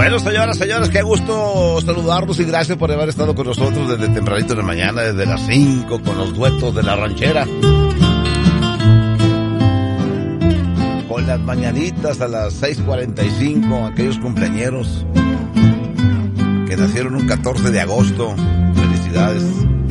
Bueno, señoras, qué gusto saludarlos y gracias por haber estado con nosotros desde tempranito de la mañana, desde las 5, con los duetos de la ranchera. Con las mañanitas a las 6:45, aquellos cumpleañeros que nacieron un 14 de agosto. Felicidades.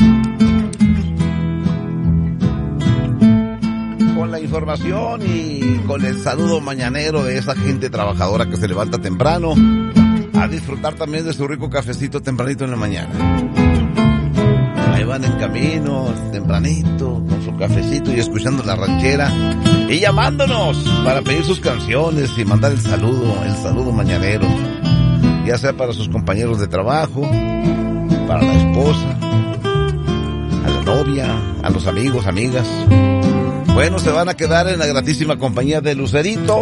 Con la información y con el saludo mañanero de esa gente trabajadora que se levanta temprano a disfrutar también de su rico cafecito tempranito en la mañana. Ahí van en camino, tempranito, con su cafecito y escuchando la ranchera y llamándonos para pedir sus canciones y mandar el saludo mañanero, ya sea para sus compañeros de trabajo, para la esposa, a la novia, a los amigos, amigas. Bueno, se van a quedar en la gratísima compañía de Lucerito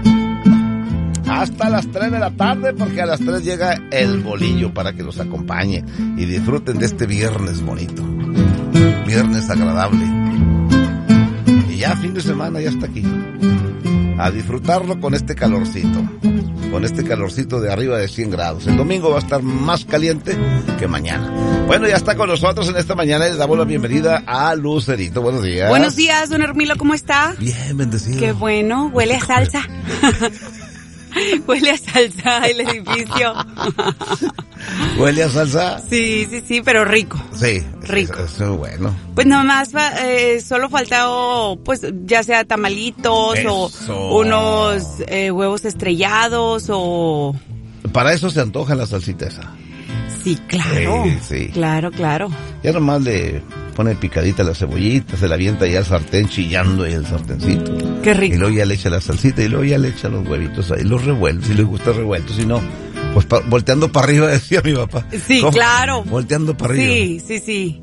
hasta las 3 de la tarde, porque a las 3 llega el bolillo para que los acompañe y disfruten de este viernes bonito, viernes agradable. Y ya fin de semana ya está aquí, a disfrutarlo con este calorcito de arriba de 100 grados. El domingo va a estar más caliente que mañana. Bueno, ya está con nosotros en esta mañana y le damos la bienvenida a Lucerito. Buenos días. Buenos días, don Hermilo, ¿cómo está? Bien, bendecido. Qué bueno, huele a salsa. Huele a salsa el edificio. ¿Huele a salsa? Sí, pero rico. Sí. Rico. Eso es bueno. Pues nomás solo faltado, pues, ya sea tamalitos eso, o unos huevos estrellados o... Para eso se antoja la salsita esa. Sí, claro. Sí. Claro. Ya nomás le pone picadita la cebollita, se la avienta ya al sartén chillando ahí el sartencito. Qué rico. Y luego ya le echa la salsita y luego ya le echa los huevitos ahí, los revuelve, si les gusta revueltos, si no, pues volteando para arriba, decía mi papá. Sí, ¿cómo? Claro. Volteando para arriba. Sí.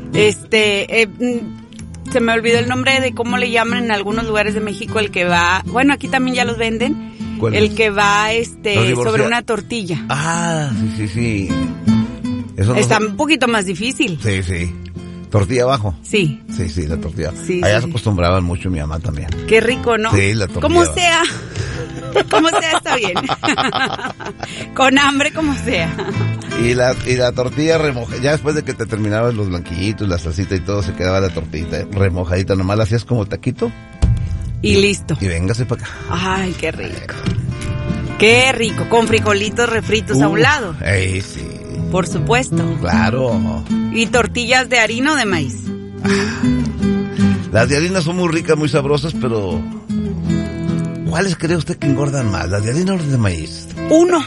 Se me olvidó el nombre de cómo le llaman en algunos lugares de México el que va, bueno, aquí también ya los venden. El que va sobre una tortilla. Ah, sí. Eso está un poquito más difícil. Sí. ¿Tortilla abajo? Sí, la tortilla. Sí, allá se acostumbraban mucho mi mamá también. Qué rico, ¿no? Sí, la tortilla. Como sea está bien. Con hambre como sea. Y la tortilla remojada, ya después de que te terminaban los blanquillitos, la salsita y todo, se quedaba la tortillita remojadita, nomás la hacías como taquito. Y listo. Y véngase para acá. Ay, qué rico. Qué rico, con frijolitos refritos a un lado. Sí. Por supuesto. Claro. ¿Y tortillas de harina o de maíz? Las de harina son muy ricas, muy sabrosas, pero ¿cuáles cree usted que engordan más? ¿Las de harina o las de maíz? Uno.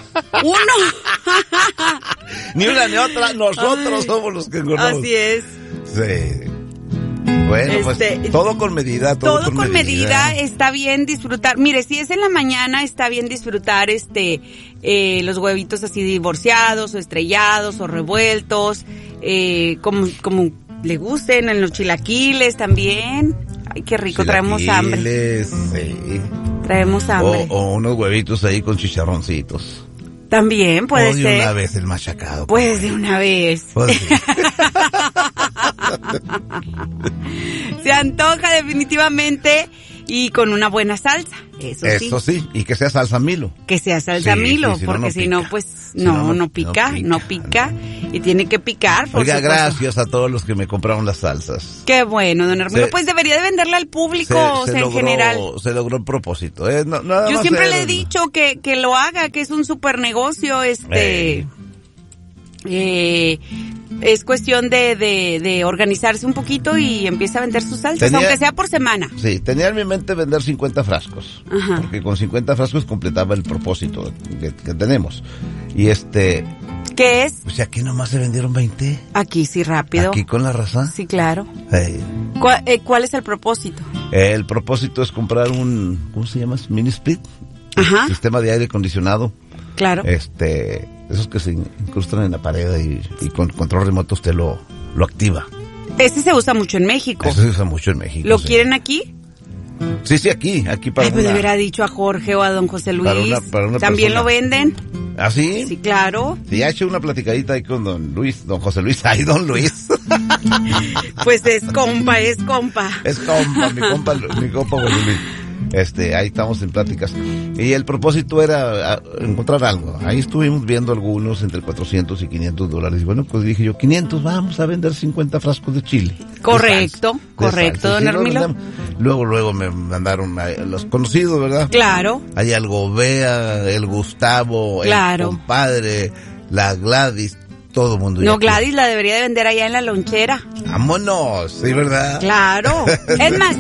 Ni una ni otra, nosotros somos los que engordamos. Así es. Sí. Bueno, pues todo con medida, todo con medida. Está bien disfrutar. Mire, si es en la mañana, está bien disfrutar los huevitos así divorciados o estrellados o revueltos, como le gusten, en los chilaquiles también. Ay, qué rico, traemos hambre. Sí. Traemos hambre. O unos huevitos ahí con chicharroncitos. También puede ser. O de una vez el machacado. Pues de una vez. Pues sí. Se antoja definitivamente y con una buena salsa. Eso sí. Y que sea salsa Milo. Que sea salsa Milo, porque si no, pues no pica. Y tiene que picar, por Oiga, supuesto. gracias a todos los que me compraron las salsas. Qué bueno, don Hermilo. Pues debería de venderla al público, en general. Se logró el propósito. Yo siempre le he dicho que lo haga, que es un super negocio. Es cuestión de organizarse un poquito y empieza a vender sus salsas, aunque sea por semana. Sí, tenía en mi mente vender 50 frascos. Ajá. Porque con 50 frascos completaba el propósito que tenemos. Y ¿qué es? Pues aquí nomás se vendieron 20. Aquí sí, rápido. Aquí con la raza. Sí, claro. ¿Cuál es el propósito? El propósito es comprar ¿cómo se llama? Mini split. Ajá. Sistema de aire acondicionado. Claro. Esos que se incrustan en la pared y con control remoto usted lo activa. Ese se usa mucho en México. ¿Lo quieren aquí? Sí, aquí para pues le hubiera dicho a Jorge o a don José Luis. Para una ¿También persona. lo venden? ¿Ah, sí? Sí, claro. Sí, ha hecho una platicadita ahí con don José Luis. Ay, don Luis. Pues es compa. Es compa, mi compa José Luis. ahí estamos en pláticas. Y el propósito era encontrar algo. Ahí estuvimos viendo algunos entre $400 y $500. Y bueno, pues dije yo, 500, vamos a vender 50 frascos de chile. Correcto, don Hermilo. Luego me mandaron los conocidos, ¿verdad? Claro. Hay el Gobea, el Gustavo, el compadre, la Gladys, todo el mundo. No, Gladys la debería de vender allá en la lonchera. Vámonos, sí, ¿verdad? Claro. Es más,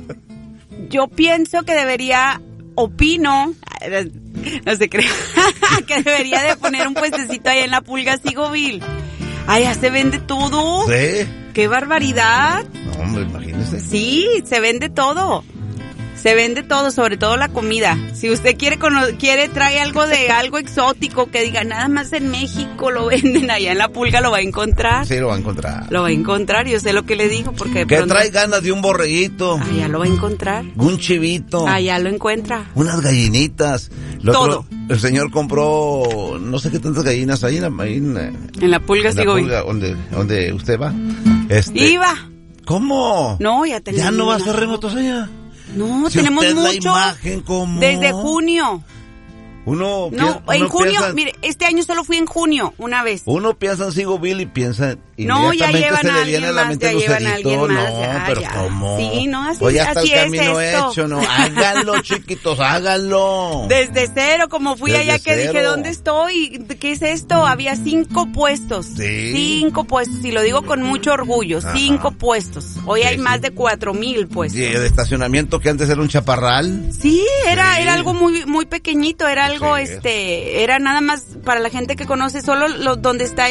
yo pienso que opino, no se cree, que debería de poner un puestecito ahí en la Pulga Sigovil. Allá se vende todo. ¿Sí? ¡Qué barbaridad! No, hombre, imagínese. Sí, se vende todo. Se vende todo, sobre todo la comida. Si usted quiere trae algo exótico que diga, nada más en México lo venden, allá en la Pulga lo va a encontrar. Sí, lo va a encontrar. Lo va a encontrar, yo sé lo que le digo, porque que trae ganas de un borreguito. Allá lo va a encontrar. Un chivito. Allá lo encuentra. Unas gallinitas. Todo. El señor compró no sé qué tantas gallinas ahí en la Pulga Sigovil. Donde usted va. Iba. ¿Cómo? No, ya tenemos. ¿Ya no va a hacer remotos allá? No, si tenemos usted mucho. La imagen, ¿cómo? Desde junio. En junio, mire, este año solo fui en junio, una vez. Uno piensa en Sigovil y piensa no, ya llevan se a le viene a la mente Lucerito. No, pero ya. ¿cómo? Sí, no, así, pues ya está así el camino es esto. hecho, ¿no? Háganlo, chiquitos, háganlo. Desde cero, como fui allá que dije, ¿dónde estoy? ¿Qué es esto? Había 5 puestos. Sí. 5 puestos, y lo digo con mucho orgullo, 5 puestos. Hoy hay más de 4,000 puestos. Y el estacionamiento que antes era un chaparral. Sí, era algo muy, muy pequeñito, era algo, era nada más para la gente que conoce, solo donde está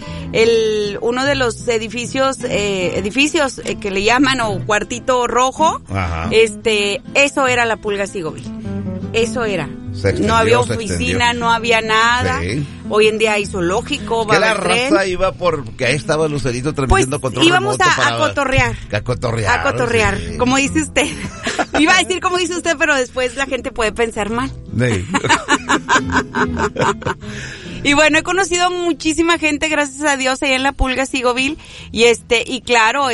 uno de los edificios que le llaman, o cuartito rojo. Ajá. Eso era la Pulga Sigovil. Eso era. No había oficina, no había nada. Sí. Hoy en día hay zoológico, que la raza iba porque ahí estaba Lucerito transmitiendo control íbamos remoto a cotorrear. A cotorrear, sí. Como dice usted. Iba a decir como dice usted, pero después la gente puede pensar mal. Sí. Y bueno, he conocido muchísima gente, gracias a Dios, allá en la Pulga Sigovil. Y claro,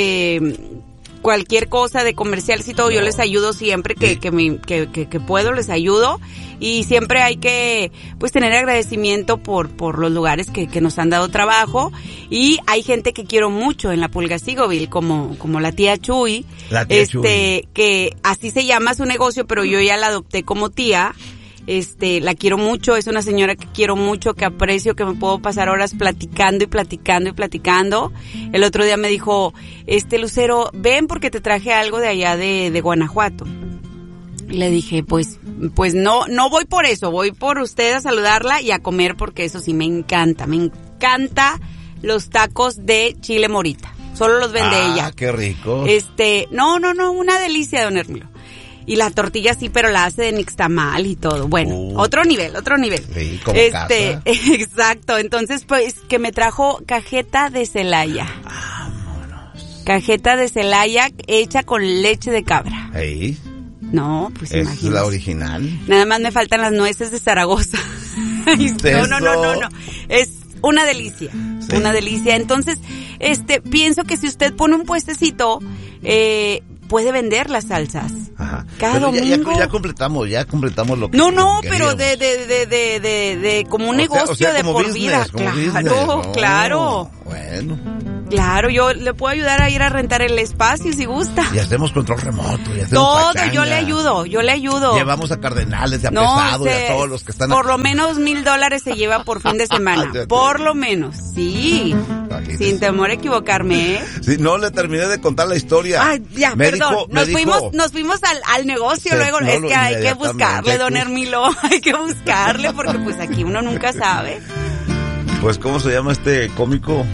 cualquier cosa de comerciales y todo, yo les ayudo siempre que puedo, les ayudo. Y siempre hay que, pues, tener agradecimiento por los lugares que nos han dado trabajo. Y hay gente que quiero mucho en la Pulga Sigovil, como la tía Chuy. La tía Chuy. Que así se llama su negocio, pero yo ya la adopté como tía. La quiero mucho, es una señora que quiero mucho, que aprecio, que me puedo pasar horas platicando y platicando y platicando. El otro día me dijo, Lucero, ven porque te traje algo de allá de Guanajuato. Y le dije, pues no voy por eso, voy por usted a saludarla y a comer, porque eso sí me encanta los tacos de chile morita. Solo los vende ella. Ah, qué rico. No, una delicia, don Hermilo. Y la tortilla sí, pero la hace de nixtamal y todo. Bueno, otro nivel. Sí, como casa. Exacto. Entonces, pues, que me trajo cajeta de Celaya. Vámonos. Cajeta de Celaya hecha con leche de cabra. ¿Ahí? No, pues imagínate. ¿Es la original? Nada más me faltan las nueces de Zaragoza. No. Es una delicia. Sí. Una delicia. Entonces, pienso que si usted pone un puestecito, puede vender las salsas. Ajá. Cada domingo. Ya completamos lo que. No, pero de como un negocio de por vida. Claro. Bueno. Claro, yo le puedo ayudar a ir a rentar el espacio si gusta. Y hacemos control remoto. Todo, pachanga. Yo le ayudo. Llevamos a Cardenales, a Pesado, y a todos los que están. Por lo menos $1,000 se lleva por fin de semana. Por lo menos, sí. Sin temor a equivocarme, ¿eh? Sí, no le terminé de contar la historia. Ay, ya, perdón. Nos fuimos al negocio, luego es que hay que buscarle, don Hermilo. Hay que buscarle, porque pues aquí uno nunca sabe. Pues, ¿cómo se llama este cómico?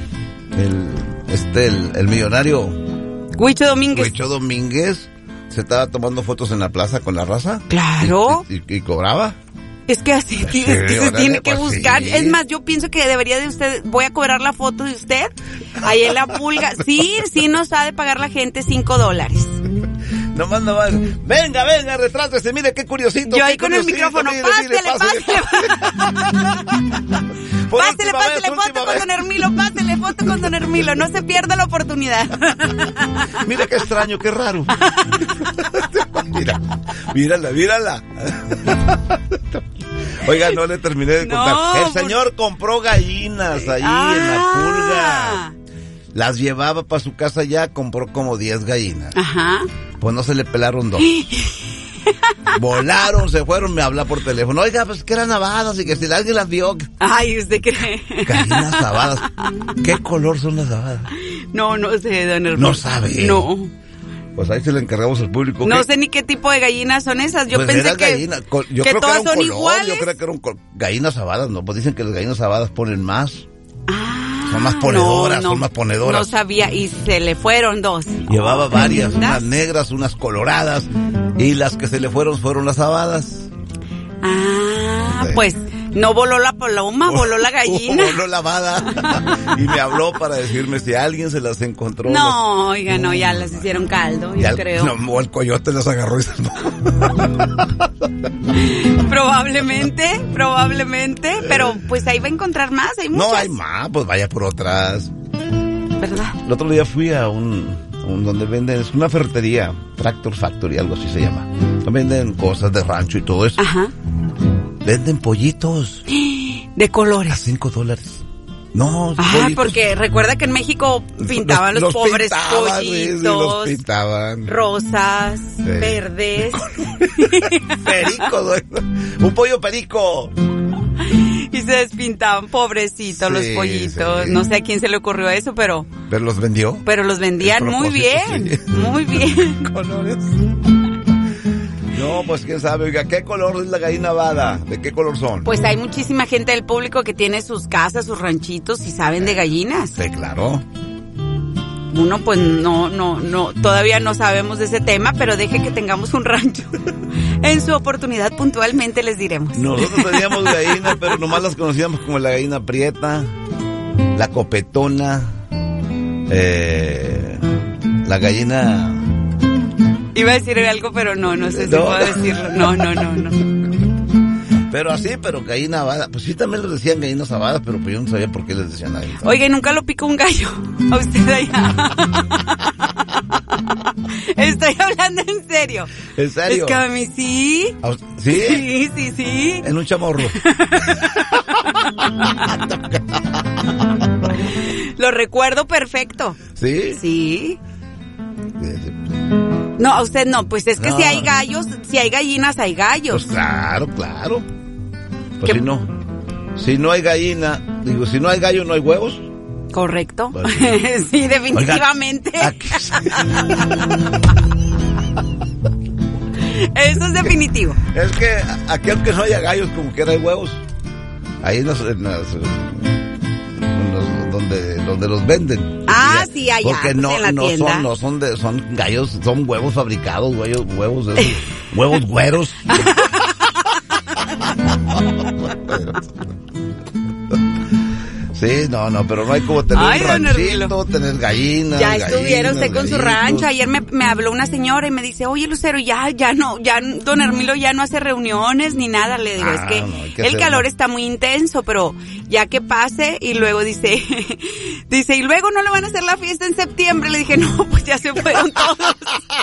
El millonario Huicho Domínguez se estaba tomando fotos en la plaza con la raza. Claro. Y cobraba. Es que así se tiene que buscar. Sí. Es más, yo pienso que debería de usted, voy a cobrar la foto de usted ahí en la Pulga. Sí nos ha de pagar la gente $5. Nomás. Venga, retrátese, mire qué curiosito. Yo ahí con el micrófono, pásele. Pásele foto con don Hermilo, pásele foto con con don Hermilo, no se pierda la oportunidad. Mira qué extraño, qué raro. Mírala. Oiga, no le terminé de contar. El señor compró gallinas ahí en la pulga. Las llevaba para su casa ya, compró como 10 gallinas. Ajá. Pues no se le pelaron 2. Volaron, se fueron, me habla por teléfono. Oiga, pues que eran abadas y que si alguien las vio. Ay, ¿usted cree? Gallinas abadas. ¿Qué color son las abadas? No sé, don Hermilo. No sabe. No. Pues ahí se le encargamos al público. No sé ni qué tipo de gallinas son esas. Yo pues pensé que yo creo todas que son color, iguales. Yo creo que eran gallinas abadas, ¿no? Pues dicen que las gallinas abadas ponen más. Son más ponedoras, son más ponedoras. No sabía, y se le fueron 2. Llevaba varias, unas negras, unas coloradas, y las que se le fueron las abadas. Sí. Pues no voló la paloma, voló la gallina. Voló la abada. Y me habló para decirme si alguien se las encontró. No, oiga, no, ya las hicieron caldo, yo creo. No, o el coyote las agarró y se no. Probablemente, pero pues ahí va a encontrar más, hay muchas. No hay más, pues vaya por otras. ¿Verdad? El otro día fui a un donde venden, es una ferretería, Tractor Factory, algo así se llama. Venden cosas de rancho y todo eso. Ajá. Venden pollitos. De colores. A $5. No, porque recuerda que en México pintaban los pobres pollitos. Los pintaban. Rosas, verdes. Perico, un pollo perico. Y se despintaban, pobrecitos los pollitos. Sí. No sé a quién se le ocurrió eso, pero... ¿Pero los vendió? Pero los vendían muy bien, sí. Muy bien. Colores. No, pues quién sabe, oiga, ¿qué color es la gallina abada? ¿De qué color son? Pues hay muchísima gente del público que tiene sus casas, sus ranchitos y saben de gallinas. Sí, claro. Uno pues no, todavía no sabemos de ese tema, pero deje que tengamos un rancho. En su oportunidad puntualmente les diremos. Nosotros teníamos gallinas, pero nomás las conocíamos como la gallina prieta, la copetona, la gallina... Iba a decir algo, pero no sé si puedo decirlo. No. Pero así, pero gallina abada. Pues sí, también les decían gallinas abadas, pero pues yo no sabía por qué les decían gallinas. Oiga, ¿nunca lo picó un gallo? A usted allá. Estoy hablando en serio. ¿En serio? Es que a mí sí. ¿Sí? Sí. En un chamorro. Lo recuerdo perfecto. ¿Sí? Sí. No, a usted no, pues es que si hay gallos, si hay gallinas, hay gallos. Pues claro. Pues si no hay gallina, digo, si no hay gallo, no hay huevos. Correcto. Pues, sí, definitivamente. Oiga, eso es definitivo. Es que aquí, aunque no haya gallos, como quiera hay huevos. Ahí donde los venden. Sí, allá. Porque en la tienda. son gallos, son huevos fabricados, huevos güeros. Sí, pero no hay como tener un ranchito, tener gallinas. Ya estuviera usted con su rancho. Ayer me habló una señora y me dice, oye, Lucero, ya don Hermilo ya no hace reuniones ni nada. Le digo, es que el calor está muy intenso, pero ya que pase. Y luego dice, y luego no le van a hacer la fiesta en septiembre. Le dije, no, pues ya se fueron todos.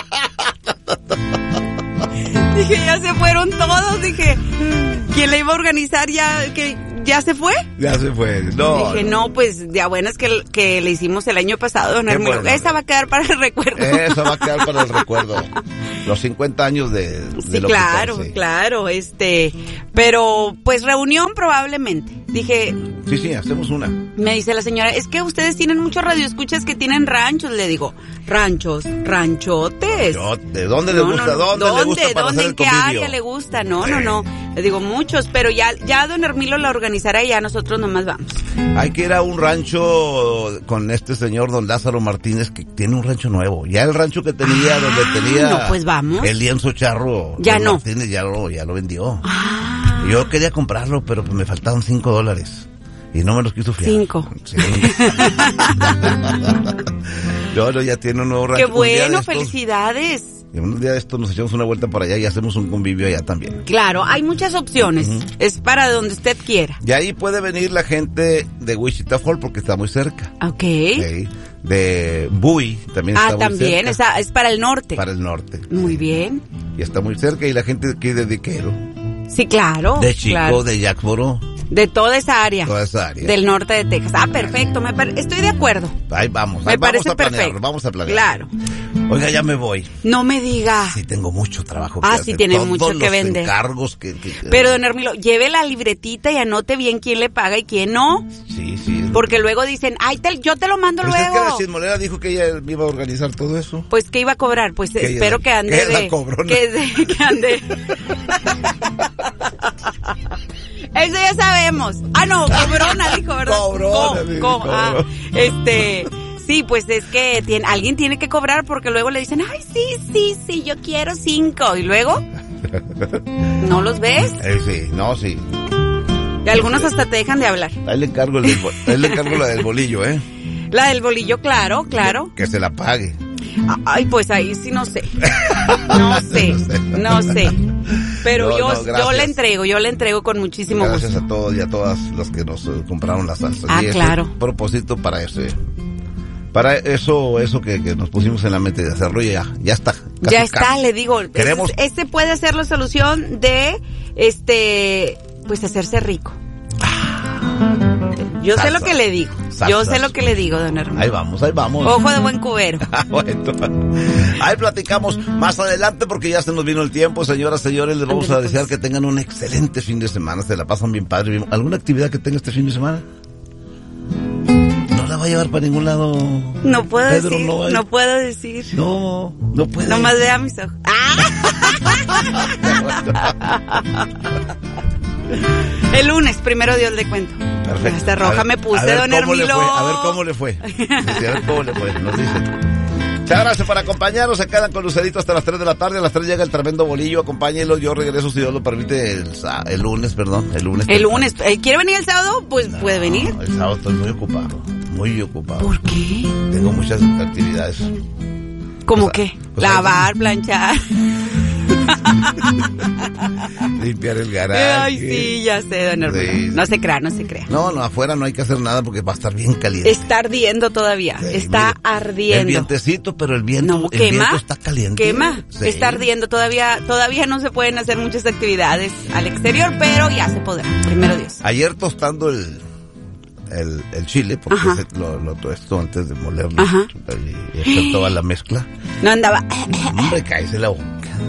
Dije, ya se fueron todos. Dije, ¿quién le iba a organizar ya que... ¿Ya se fue? Ya se fue. No. Dije, no, pues de buenas que le hicimos el año pasado, don Hermilo. Bueno, esa va a quedar para el recuerdo. Esa va a quedar para el recuerdo. Los 50 años de sí, lo claro, que sí. Claro. Pero, pues reunión probablemente. Dije... Sí, hacemos una. Me dice la señora, es que ustedes tienen muchos radioescuchas que tienen ranchos. Le digo, ranchotes. ¿De dónde le gusta? ¿Dónde le gusta para hacer el convivio? ¿En qué área le gusta? No. Le digo, muchos, pero ya don Hermilo la organizará y ya nosotros nomás vamos. Hay que ir a un rancho con este señor, don Lázaro Martínez, que tiene un rancho nuevo. Ya el rancho que tenía, donde tenía... No, pues vamos. El lienzo charro. Ya no. Martínez ya lo vendió. Yo quería comprarlo, pero pues me faltaban $5. Y no me los quiso fiar. 5. Sí. No, ya tiene un nuevo rancho. Qué bueno, felicidades. Y un día de esto nos echamos una vuelta por allá y hacemos un convivio allá también. Claro, hay muchas opciones. Es para donde usted quiera. Y ahí puede venir la gente de Wichita Falls porque está muy cerca. Ok. Sí. De Bowie también está muy también, cerca. es para el norte. Para el norte. Muy bien. Y está muy cerca. Y la gente aquí de Dequero. Sí, claro. De Chico, claro. de Jacksboro. De toda esa área. Toda esa área. Del norte de Texas. Perfecto. Estoy de acuerdo. Ahí vamos. Me parece perfecto. Vamos a planear. Claro. Oiga, ya me voy. No me diga. Sí, tengo mucho trabajo que sí, hacer. tiene Todos mucho que vender. Encargos que... Pero, don Hermilo, lleve la libretita y anote bien quién le paga y quién no. Sí. Porque luego dicen, yo te lo mando pues luego. Es que la chismolera dijo que ella me iba a organizar todo eso. Pues, ¿qué iba a cobrar? Pues que espero que ande de... la cobrona. Que ande... Eso ya sabemos. No, cobrona, dijo, ¿verdad? Cobrona, Sí, pues es que alguien tiene que cobrar porque luego le dicen, ay, sí, yo quiero 5. Y luego, ¿no los ves? Sí. Y algunos hasta te dejan de hablar. Ahí le encargo la del bolillo, ¿eh? La del bolillo, claro. Que se la pague. Ay, pues ahí sí no sé. No sé. Pero yo le entrego con muchísimo gusto. Gracias a todos y a todas los que nos compraron la salsa. Claro. Propósito para eso que nos pusimos en la mente de hacerlo y ya está. Casi. Le digo. Queremos... Este puede ser la solución de, pues hacerse rico. Yo sé lo que le digo. Yo sé lo que le digo, don Hermano. Ahí vamos. Ojo de buen cubero. Bueno, ahí platicamos más adelante porque ya se nos vino el tiempo. Señoras, señores, les vamos a desear que tengan un excelente fin de semana. Se la pasan bien padre. ¿Alguna actividad que tenga este fin de semana? ¿No la va a llevar para ningún lado? No puedo Pedro, decir. No puedo decir. No puede. Nomás vea mis ojos. El lunes, primero Dios le cuento. Perfecto. Hasta roja me puse, don Hermilo. A ver cómo le fue. Nos dice. Muchas gracias por acompañarnos. Se quedan con Lucerito hasta las 3 de la tarde. A las 3 llega el tremendo bolillo. Acompáñenlo. Yo regreso, si Dios lo permite, el lunes. El lunes. ¿Quiere venir el sábado? Pues puede venir. El sábado estoy muy ocupado. ¿Por qué? Tengo muchas actividades. ¿Cómo qué? Lavar, planchar. Limpiar el garaje. Ay, sí, ya sé, don Hermano. Sí. No se crea. No, afuera no hay que hacer nada porque va a estar bien caliente. Está ardiendo todavía. Sí, está ardiendo. El vientecito, pero el viento está caliente. Quema. Sí. Está ardiendo todavía. Todavía no se pueden hacer muchas actividades al exterior, pero ya se podrá. Primero Dios. Ayer tostando el chile, porque lo tosto antes de molerlo y hacer toda la mezcla. No andaba. Hombre, cállese la boca.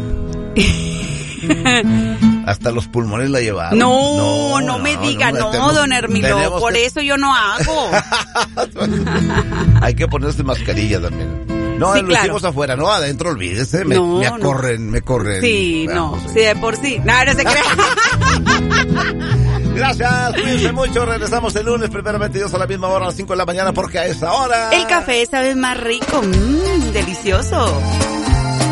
Hasta los pulmones la llevaron. No me diga, don Hermilo. Por eso yo no hago. Hay que ponerse mascarilla también. No, sí, lo hicimos afuera, no, adentro olvídese, me corren. Sí, sí, de por sí. No se crea. Gracias, cuídense mucho, regresamos el lunes, primeramente Dios, a la misma hora, a las 5 de la mañana, porque a esa hora... El café sabe más rico, delicioso.